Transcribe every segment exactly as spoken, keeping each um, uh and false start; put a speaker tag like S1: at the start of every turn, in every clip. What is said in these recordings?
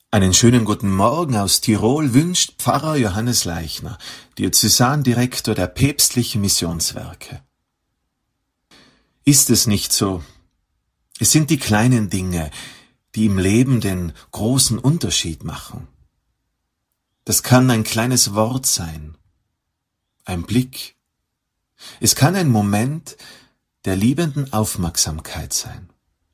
S1: Einen schönen guten Morgen aus Tirol wünscht Pfarrer Johannes Leichner, Diözesandirektor der päpstlichen Missionswerke. Ist es nicht so? Es sind die kleinen Dinge, die im Leben den großen Unterschied machen. Das kann ein kleines Wort sein, ein Blick. Es kann ein Moment der liebenden Aufmerksamkeit sein.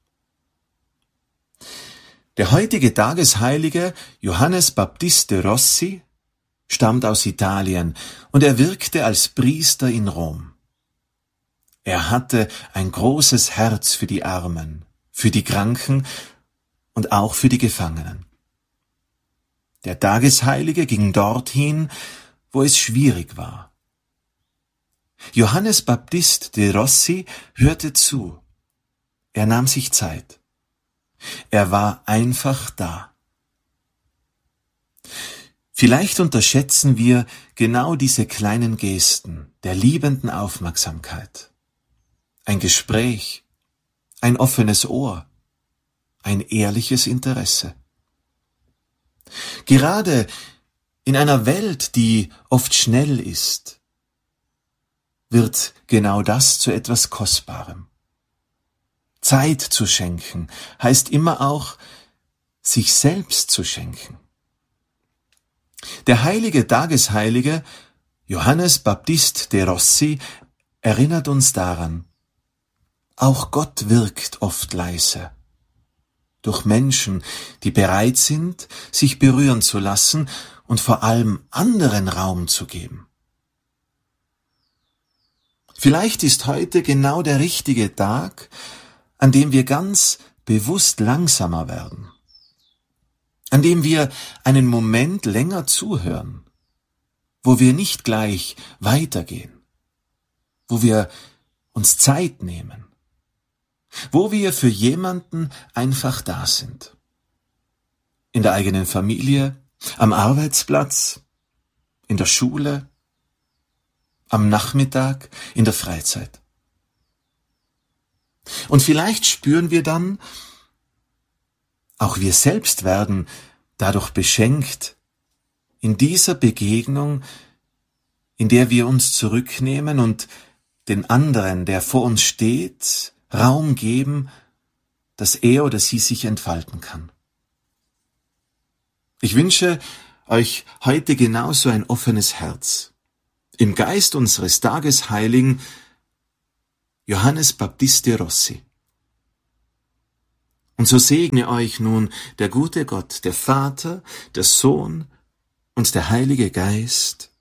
S1: Der heutige Tagesheilige Johannes Baptiste Rossi stammt aus Italien und er wirkte als Priester in Rom. Er hatte ein großes Herz für die Armen, für die Kranken und auch für die Gefangenen. Der Tagesheilige ging dorthin, wo es schwierig war. Johannes Baptiste de Rossi hörte zu. Er nahm sich Zeit. Er war einfach da. Vielleicht unterschätzen wir genau diese kleinen Gesten der liebenden Aufmerksamkeit. Ein Gespräch, ein offenes Ohr, ein ehrliches Interesse. Gerade in einer Welt, die oft schnell ist, wird genau das zu etwas Kostbarem. Zeit zu schenken heißt immer auch, sich selbst zu schenken. Der heilige Tagesheilige Johannes Baptiste de Rossi erinnert uns daran, auch Gott wirkt oft leise, durch Menschen, die bereit sind, sich berühren zu lassen und vor allem anderen Raum zu geben. Vielleicht ist heute genau der richtige Tag, an dem wir ganz bewusst langsamer werden, an dem wir einen Moment länger zuhören, wo wir nicht gleich weitergehen, wo wir uns Zeit nehmen, wo wir für jemanden einfach da sind. In der eigenen Familie, am Arbeitsplatz, in der Schule, am Nachmittag, in der Freizeit. Und vielleicht spüren wir dann, auch wir selbst werden dadurch beschenkt, in dieser Begegnung, in der wir uns zurücknehmen und den anderen, der vor uns steht, Raum geben, dass er oder sie sich entfalten kann. Ich wünsche euch heute genauso ein offenes Herz, im Geist unseres Tagesheiligen Johannes Baptiste Rossi. Und so segne euch nun der gute Gott, der Vater, der Sohn und der Heilige Geist.